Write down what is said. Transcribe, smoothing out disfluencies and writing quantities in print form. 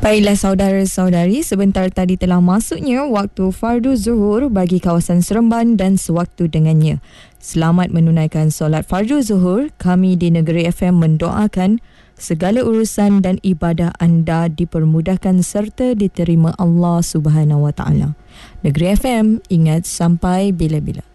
Baiklah saudara-saudari, sebentar tadi telah masuknya waktu fardu zuhur bagi kawasan Seremban dan sewaktu dengannya. Selamat menunaikan solat fardu zuhur. Kami di Negeri FM mendoakan segala urusan dan ibadah anda dipermudahkan serta diterima Allah Subhanahu Wa Taala. Negeri FM, ingat sampai bila-bila.